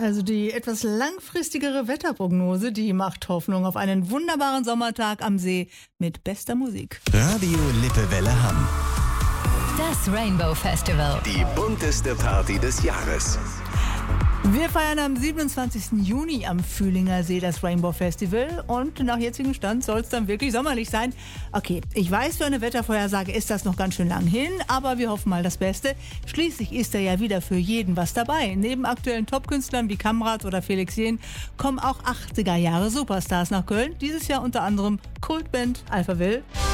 Also die etwas langfristigere Wetterprognose, die macht Hoffnung auf einen wunderbaren Sommertag am See mit bester Musik. Radio Lippewelle Hamm. Das Rainbow Festival. Die bunteste Party des Jahres. Wir feiern am 27. Juni am Fühlinger See das Rainbow Festival und nach jetzigem Stand soll es dann wirklich sommerlich sein. Okay, ich weiß, für eine Wettervorhersage ist das noch ganz schön lang hin, aber wir hoffen mal das Beste. Schließlich ist da ja wieder für jeden was dabei. Neben aktuellen Topkünstlern wie Kamrat oder Felix Jähn kommen auch 80er Jahre Superstars nach Köln. Dieses Jahr unter anderem Kultband Alphaville.